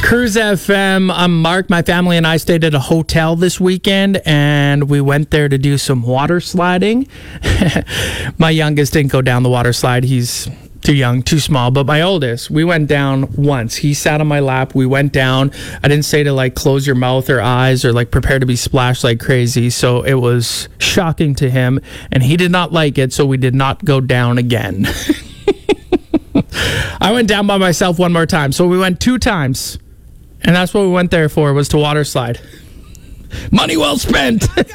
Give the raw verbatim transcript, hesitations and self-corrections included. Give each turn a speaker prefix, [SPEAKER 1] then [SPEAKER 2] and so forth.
[SPEAKER 1] Cruise F M. I'm Mark. My family and I stayed at a hotel this weekend, and we went there to do some water sliding. My youngest didn't go down the water slide. He's too young, too small. But my oldest, we went down once. He sat on my lap. We went down. I didn't say to like close your mouth or eyes or like prepare to be splashed like crazy. So it was shocking to him, and he did not like it. So we did not go down again. I went down by myself one more time. So we went two times. And that's what we went there for, was to water slide. Money well spent.